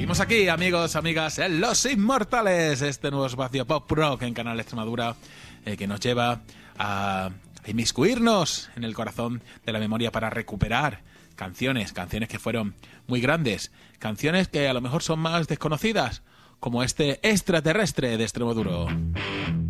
Seguimos aquí, amigos, amigas, en Los Inmortales, este nuevo espacio pop rock en Canal Extremadura que nos lleva a inmiscuirnos en el corazón de la memoria para recuperar canciones que fueron muy grandes, canciones que a lo mejor son más desconocidas, como este Extraterrestre de Extremoduro.